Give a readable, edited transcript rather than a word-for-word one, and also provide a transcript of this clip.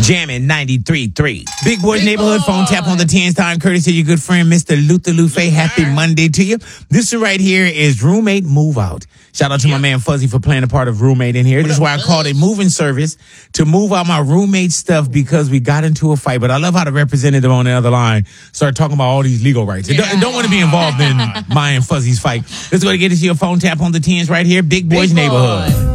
Jamming 93.3. Big Boy's Neighborhood phone tap on the 10's time, courtesy of your good friend, Mr. Luther Lufe. Happy Monday to you. This one right here is Roommate Move Out. Shout out to my man Fuzzy for playing a part of roommate in here. This is why I called a moving service to move out my roommate stuff because we got into a fight. But I love how the representative on the other line started talking about all these legal rights. I don't want to be involved in my and Fuzzy's fight. Let's go to get into your phone tap on the 10's right here. Big Boy's Neighborhood.